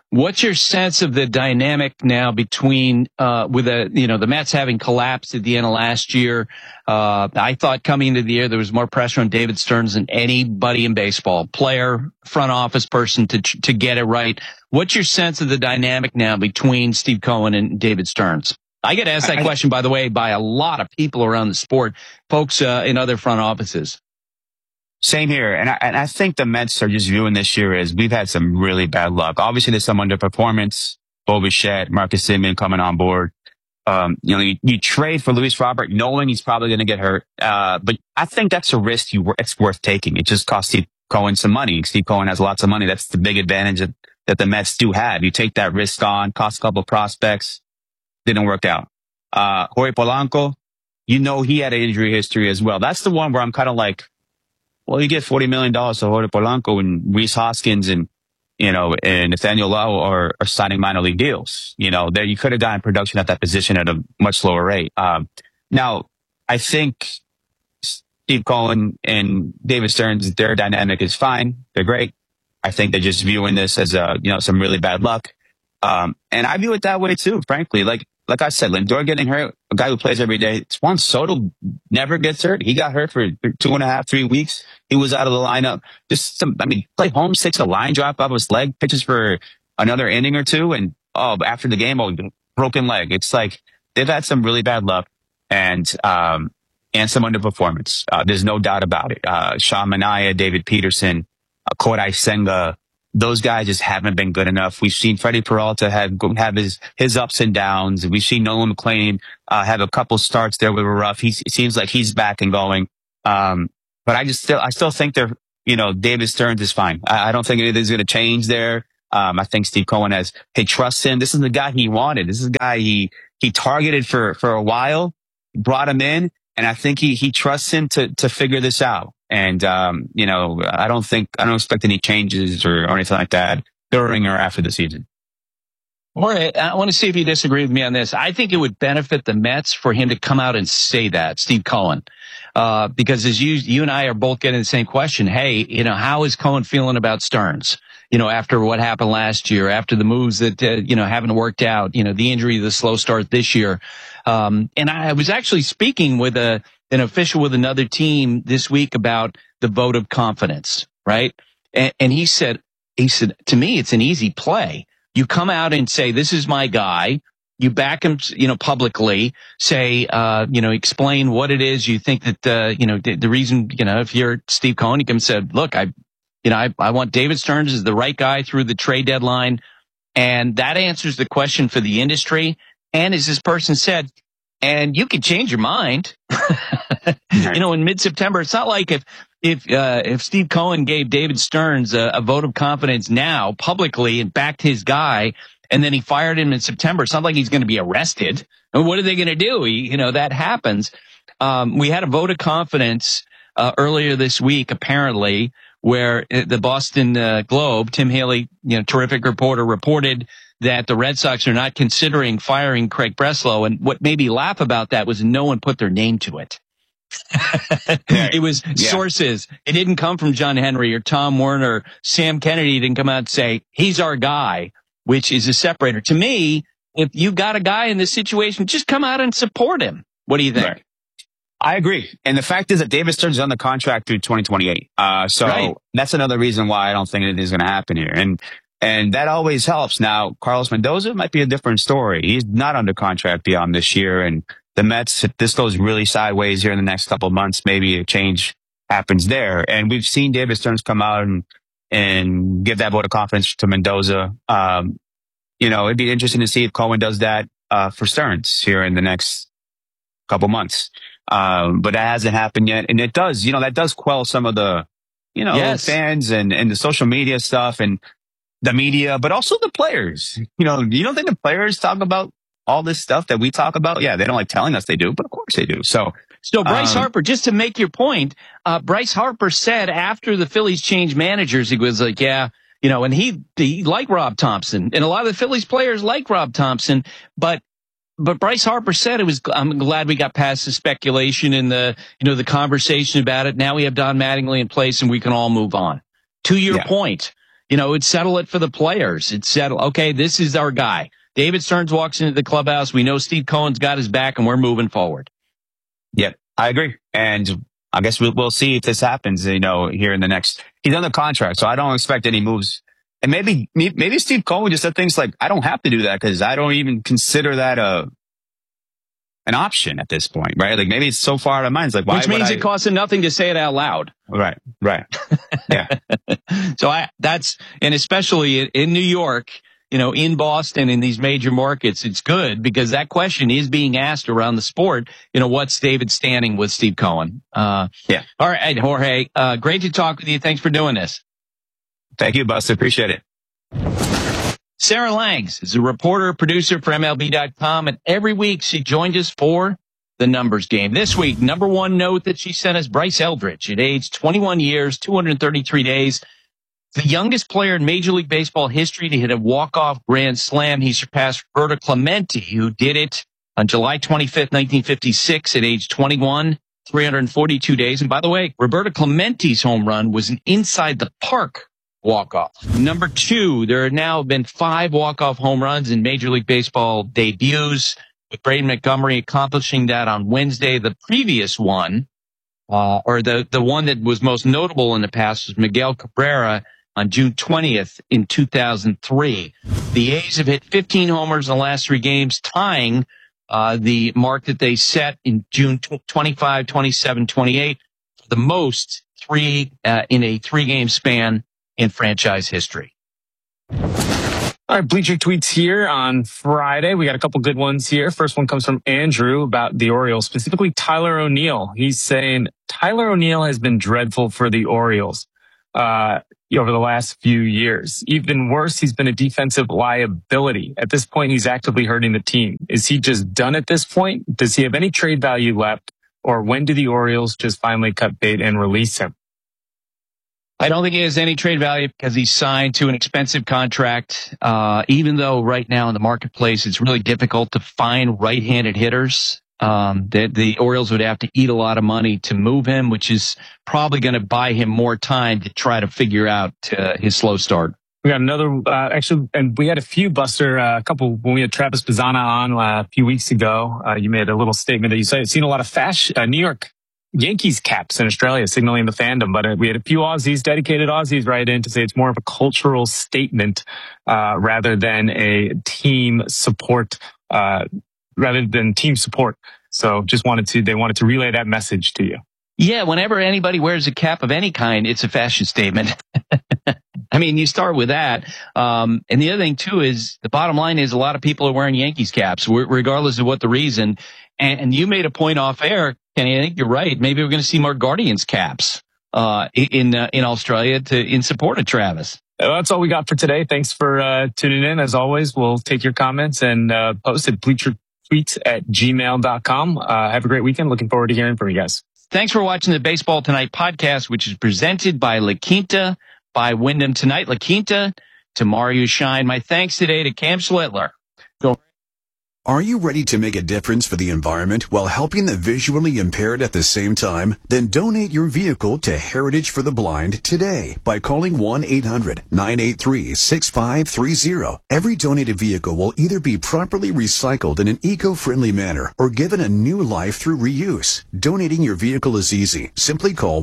What's your sense of the dynamic now between, the Mets having collapsed at the end of last year? I thought coming into the year, there was more pressure on David Stearns than anybody in baseball, player, front office person to get it right. What's your sense of the dynamic now between Steve Cohen and David Stearns? I get asked that question, by the way, by a lot of people around the sport, folks in other front offices. Same here. And I think the Mets are just viewing this year as we've had some really bad luck. Obviously, there's some underperformance. Bo Bichette, Marcus Semien coming on board. You trade for Luis Robert knowing he's probably going to get hurt. But I think that's a risk it's worth taking. It just costs Steve Cohen some money. Steve Cohen has lots of money. That's the big advantage that the Mets do have. You take that risk on, cost a couple of prospects. Didn't work out. Jorge Polanco, he had an injury history as well. That's the one where I'm kind of like, well, you get $40 million to Jorge Polanco and Rhys Hoskins and Nathaniel Lowe are signing minor league deals. There you could have gotten production at that position at a much lower rate. Now, I think Steve Cohen and David Stearns, their dynamic is fine. They're great. I think they're just viewing this as some really bad luck. And I view it that way too, frankly. Like I said, Lindor getting hurt, a guy who plays every day. Juan Soto never gets hurt. He got hurt for 2.5, 3 weeks. He was out of the lineup. Clay Holmes takes a line drop off his leg, pitches for another inning or two, and after the game, broken leg. It's like they've had some really bad luck and some underperformance. There's no doubt about it. Sean Manaea, David Peterson, Kodai Senga, those guys just haven't been good enough. We've seen Freddie Peralta have his ups and downs. We've seen Nolan McLean have a couple starts there that were rough. It seems like he's back and going. But I still think David Stearns is fine. I don't think anything's going to change there. I think Steve Cohen trusts him. This is the guy he wanted. This is the guy he targeted for a while, brought him in, and I think he trusts him to figure this out. And, I don't expect any changes or anything like that during or after the season. All right. I want to see if you disagree with me on this. I think it would benefit the Mets for him to come out and say that, Steve Cohen. Because as you and I are both getting the same question. Hey, how is Cohen feeling about Stearns? After what happened last year, after the moves that, haven't worked out, the injury, the slow start this year. And I was actually speaking with an official with another team this week about the vote of confidence, right? And he said, to me, it's an easy play. You come out and say, this is my guy. You back him, publicly, say, explain what it is you think that, the reason, if you're Steve Cohen, you can say, look, I want David Stearns as the right guy through the trade deadline. And that answers the question for the industry. And as this person said, and you can change your mind, in mid-September. It's not like if Steve Cohen gave David Stearns a vote of confidence now publicly and backed his guy, and then he fired him in September, it's not like he's going to be arrested. And what are they going to do? That happens. We had a vote of confidence earlier this week, apparently, where the Boston Globe, Tim Haley, terrific reporter, reported that the Red Sox are not considering firing Craig Breslow. And what made me laugh about that was no one put their name to it. It was sources. It didn't come from John Henry or Tom Werner. Sam Kennedy didn't come out and say, he's our guy, which is a separator. To me, if you got a guy in this situation, just come out and support him. What do you think? Right. I agree. And the fact is that David Stearns is on the contract through 2028. That's another reason why I don't think it is going to happen here. And that always helps. Now, Carlos Mendoza might be a different story. He's not under contract beyond this year. And the Mets, if this goes really sideways here in the next couple of months, maybe a change happens there. And we've seen David Stearns come out and give that vote of confidence to Mendoza. It'd be interesting to see if Cohen does that for Stearns here in the next couple months. But that hasn't happened yet. And it does, that does quell some of the, fans and the social media stuff and the media, but also the players. You don't think the players talk about all this stuff that we talk about? Yeah, they don't like telling us they do, but of course they do. So Bryce Harper, just to make your point, Bryce Harper said after the Phillies changed managers, he was like, and he liked Rob Thompson, and a lot of the Phillies players like Rob Thompson, but Bryce Harper said I'm glad we got past the speculation and the conversation about it. Now we have Don Mattingly in place and we can all move on. To your point, it'd settle it for the players. It'd settle, okay, this is our guy. David Stearns walks into the clubhouse. We know Steve Cohen's got his back, and we're moving forward. Yep, I agree. And I guess we'll see if this happens, here in the next. He's under contract, so I don't expect any moves. And maybe Steve Cohen just said things like, I don't have to do that because I don't even consider that an option at this point, right? Like maybe it's so far out of mind. It's like, why? Which means it costs him nothing to say it out loud. Right. Yeah. So and especially in New York, in Boston, in these major markets, it's good because that question is being asked around the sport. What's David's standing with Steve Cohen? Yeah. All right, Jorge, great to talk with you. Thanks for doing this. Thank you, Buster. Appreciate it. Sarah Langs is a reporter, producer for MLB.com, and every week she joins us for the numbers game. This week, number one note that she sent us, Bryce Eldridge, at age 21 years, 233 days, the youngest player in Major League Baseball history to hit a walk-off grand slam. He surpassed Roberto Clemente, who did it on July 25th, 1956 at age 21, 342 days. And by the way, Roberto Clemente's home run was an inside the park walk-off. Number two, there have now been 5 walk-off home runs in Major League Baseball debuts, with Brady Montgomery accomplishing that on Wednesday. The previous one, or the one that was most notable in the past, was Miguel Cabrera on June 20th in 2003. The A's have hit 15 homers in the last 3 games, tying the mark that they set in June 25, 27, 28, for the most in a 3-game span in franchise history. All right, Bleacher Tweets here on Friday. We got a couple good ones here. First one comes from Andrew about the Orioles, specifically Tyler O'Neill. He's saying Tyler O'Neill has been dreadful for the Orioles over the last few years. Even worse, he's been a defensive liability. At this point, he's actively hurting the team. Is he just done at this point? Does he have any trade value left? Or when do the Orioles just finally cut bait and release him? I don't think he has any trade value because he's signed to an expensive contract. Even though right now in the marketplace, it's really difficult to find right-handed hitters. The Orioles would have to eat a lot of money to move him, which is probably going to buy him more time to try to figure out his slow start. We got another, and we had a few, Buster, a couple, when we had Travis Bazzana on a few weeks ago. You made a little statement that you said, seen a lot of New York Yankees caps in Australia signaling the fandom, but we had a few dedicated Aussies write in to say it's more of a cultural statement, rather than a team support, So they wanted to relay that message to you. Yeah. Whenever anybody wears a cap of any kind, it's a fashion statement. I mean, you start with that. And the other thing too is the bottom line is a lot of people are wearing Yankees caps, regardless of what the reason. And you made a point off air, Kenny. I think you're right. Maybe we're going to see more Guardians caps in Australia in support of Travis. Well, that's all we got for today. Thanks for tuning in. As always, we'll take your comments and post at bleachertweets@gmail.com. Have a great weekend. Looking forward to hearing from you guys. Thanks for watching the Baseball Tonight podcast, which is presented by La Quinta by Wyndham Tonight. La Quinta, tomorrow you shine. My thanks today to Cam Schlittler. Are you ready to make a difference for the environment while helping the visually impaired at the same time? Then donate your vehicle to Heritage for the Blind today by calling 1-800-983-6530. Every donated vehicle will either be properly recycled in an eco-friendly manner or given a new life through reuse. Donating your vehicle is easy. Simply call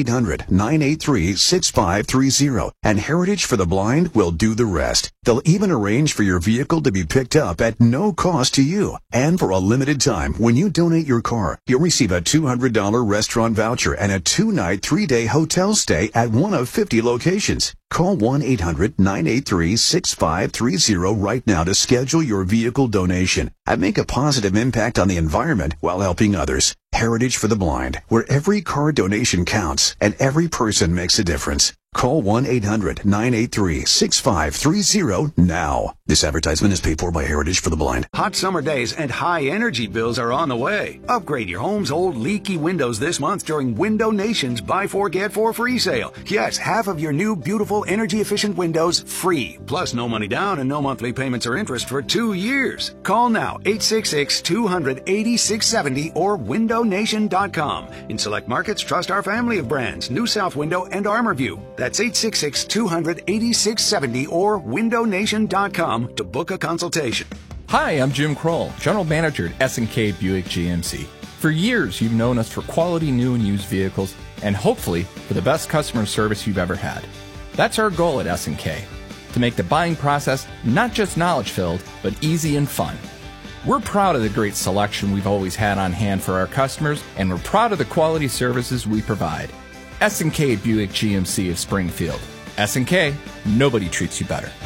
1-800-983-6530 and Heritage for the Blind will do the rest. They'll even arrange for your vehicle to be picked up at no cost to you. And for a limited time, when you donate your car, you'll receive a $200 restaurant voucher and a 2-night, 3-day hotel stay at one of 50 locations. Call 1-800-983-6530 right now to schedule your vehicle donation and make a positive impact on the environment while helping others. Heritage for the Blind, where every car donation counts and every person makes a difference. Call 1-800-983-6530 now. This advertisement is paid for by Heritage for the Blind. Hot summer days and high energy bills are on the way. Upgrade your home's old leaky windows this month during Window Nation's Buy 4 Get 4 free sale. Yes, half of your new beautiful energy efficient windows free. Plus no money down and no monthly payments or interest for 2 years. Call now 866-200-8670 or windownation.com. In select markets, trust our family of brands, New South Window and ArmorView. That's 866-200-8670 or windownation.com to book a consultation. Hi, I'm Jim Kroll, General Manager at S&K Buick GMC. For years, you've known us for quality new and used vehicles and hopefully for the best customer service you've ever had. That's our goal at S&K, to make the buying process not just knowledge-filled, but easy and fun. We're proud of the great selection we've always had on hand for our customers, and we're proud of the quality services we provide. S&K Buick GMC of Springfield. S&K, nobody treats you better.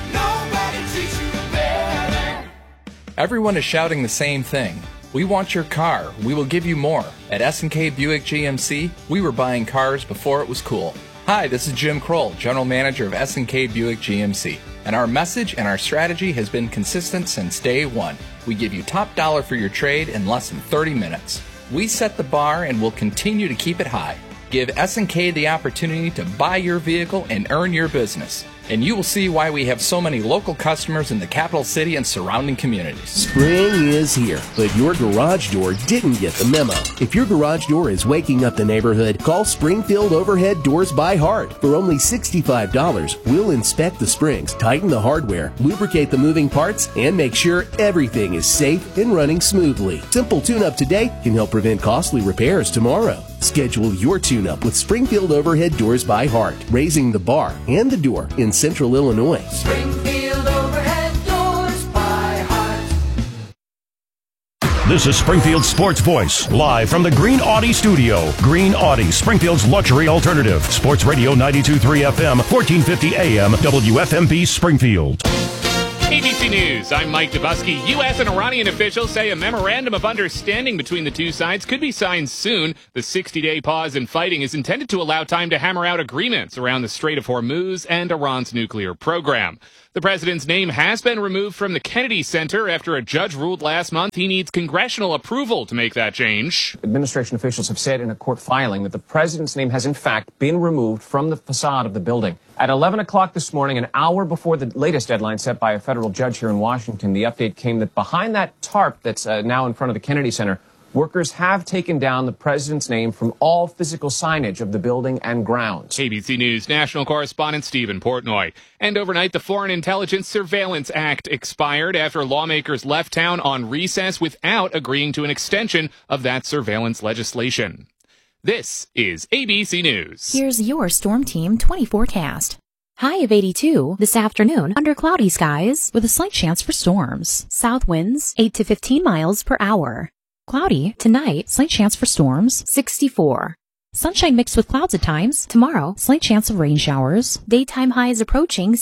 Everyone is shouting the same thing. We want your car. We will give you more. At S&K Buick GMC, we were buying cars before it was cool. Hi, this is Jim Kroll, General Manager of S&K Buick GMC. And our message and our strategy has been consistent since day one. We give you top dollar for your trade in less than 30 minutes. We set the bar and will continue to keep it high. Give S&K the opportunity to buy your vehicle and earn your business. And you will see why we have so many local customers in the capital city and surrounding communities. Spring is here, but your garage door didn't get the memo. If your garage door is waking up the neighborhood, call Springfield Overhead Doors by Heart. For only $65, we'll inspect the springs, tighten the hardware, lubricate the moving parts, and make sure everything is safe and running smoothly. Simple tune-up today can help prevent costly repairs tomorrow. Schedule your tune-up with Springfield Overhead Doors by Heart, raising the bar and the door in Central Illinois. Springfield Overhead Doors by Heart. This is Springfield Sports Voice, live from the Green Audi studio. Green Audi, Springfield's luxury alternative. Sports Radio 92.3 FM, 1450 AM, WFMB Springfield. ABC News, I'm Mike Dubusky. U.S. and Iranian officials say a memorandum of understanding between the two sides could be signed soon. The 60-day pause in fighting is intended to allow time to hammer out agreements around the Strait of Hormuz and Iran's nuclear program. The president's name has been removed from the Kennedy Center after a judge ruled last month he needs congressional approval to make that change. Administration officials have said in a court filing that the president's name has in fact been removed from the facade of the building. At 11 o'clock this morning, an hour before the latest deadline set by a federal judge here in Washington, the update came that behind that tarp that's now in front of the Kennedy Center, workers have taken down the president's name from all physical signage of the building and grounds. ABC News national correspondent Stephen Portnoy. And overnight, the Foreign Intelligence Surveillance Act expired after lawmakers left town on recess without agreeing to an extension of that surveillance legislation. This is ABC News. Here's your Storm Team 20 forecast. High of 82 this afternoon under cloudy skies with a slight chance for storms. South winds 8 to 15 miles per hour. Cloudy tonight, slight chance for storms 64. Sunshine mixed with clouds at times. Tomorrow, slight chance of rain showers. Daytime highs approaching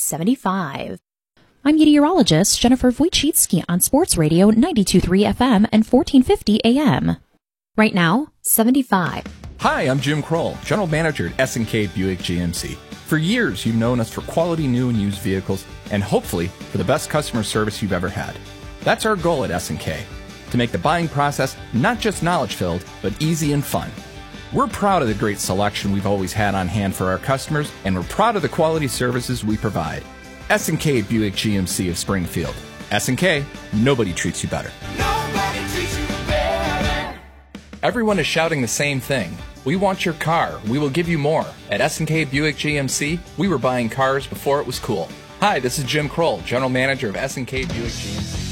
75. I'm meteorologist Jennifer Wojcicki on Sports Radio 92.3 FM and 1450 AM. Right now, 75. Hi, I'm Jim Kroll, General Manager at S&K Buick GMC. For years, you've known us for quality new and used vehicles and hopefully for the best customer service you've ever had. That's our goal at S&K, to make the buying process not just knowledge-filled, but easy and fun. We're proud of the great selection we've always had on hand for our customers, and we're proud of the quality services we provide. S&K Buick GMC of Springfield. S&K, nobody treats you better. Nobody treats you better. Everyone is shouting the same thing. We want your car. We will give you more. At S&K Buick GMC, we were buying cars before it was cool. Hi, this is Jim Kroll, General Manager of S&K Buick GMC.